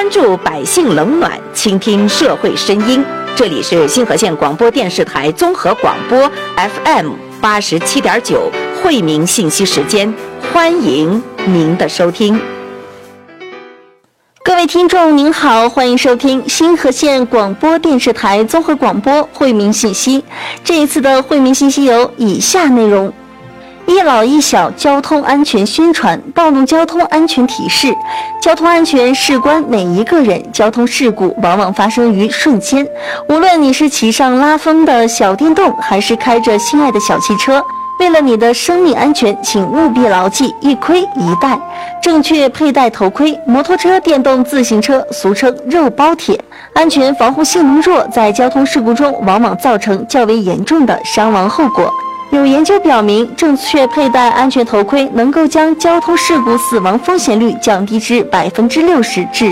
关注百姓冷暖，倾听社会声音。这里是新河县广播电视台综合广播 FM87.9惠民信息时间，欢迎您的收听。 各位听众您好，欢迎收听新河县广播电视台综合广播惠民信息。这一次的惠民信息有以下内容：一老一小交通安全宣传，道路交通安全提示。交通安全事关每一个人，交通事故往往发生于瞬间。无论你是骑上拉风的小电动，还是开着心爱的小汽车，为了你的生命安全，请务必牢记一盔一带，正确佩戴头盔。摩托车、电动自行车俗称肉包铁，安全防护性能弱，在交通事故中往往造成较为严重的伤亡后果。有研究表明，正确佩戴安全头盔能够将交通事故死亡风险率降低至60%至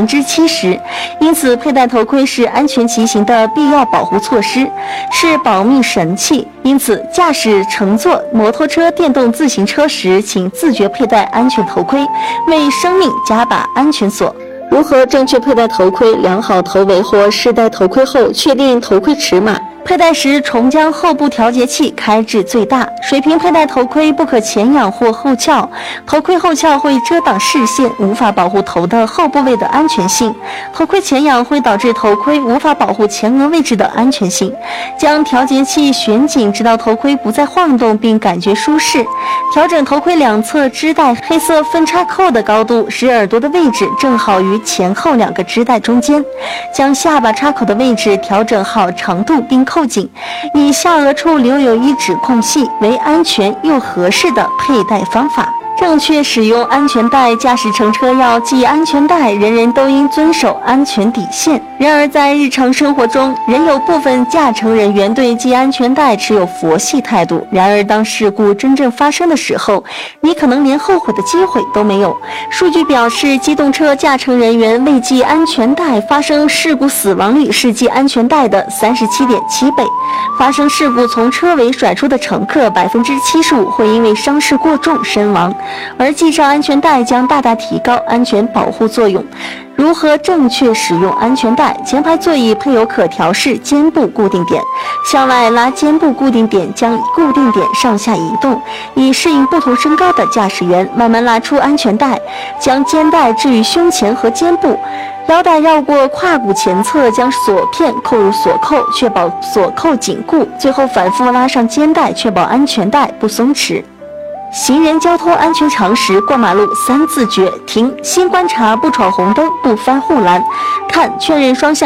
70%。因此，佩戴头盔是安全骑行的必要保护措施，是保命神器。因此，驾驶乘坐摩托车、电动自行车时，请自觉佩戴安全头盔，为生命加把安全锁。如何正确佩戴头盔？量好头围或试戴头盔后，确定头盔尺码。佩戴时，重将后部调节器开至最大，水平佩戴头盔，不可前仰或后翘。头盔后翘会遮挡视线，无法保护头的后部位的安全性。头盔前仰会导致头盔无法保护前额位置的安全性。将调节器旋紧，直到头盔不再晃动并感觉舒适。调整头盔两侧织带黑色分叉扣的高度，使耳朵的位置正好于前后两个织带中间。将下巴插口的位置调整好长度并扣紧，以下颚处留有一指空隙，为安全又合适的佩戴方法。正确使用安全带，驾驶乘车要系安全带，人人都应遵守安全底线。然而在日常生活中，仍有部分驾乘人员对系安全带持有佛系态度。然而当事故真正发生的时候，你可能连后悔的机会都没有。数据表示，机动车驾乘人员未系安全带发生事故死亡率是系安全带的37.7倍。发生事故从车尾甩出的乘客75%会因为伤势过重身亡。而系上安全带将大大提高安全保护作用。如何正确使用安全带？前排座椅配有可调式肩部固定点，向外拉肩部固定点，将固定点上下移动，以适应不同身高的驾驶员。慢慢拉出安全带，将肩带置于胸前和肩部，腰带绕过胯骨前侧，将锁片扣入锁扣，确保锁扣紧固。最后反复拉上肩带，确保安全带不松弛。行人交通安全常识：过马路3自觉：停，先观察，不闯红灯，不翻护栏，看，确认双向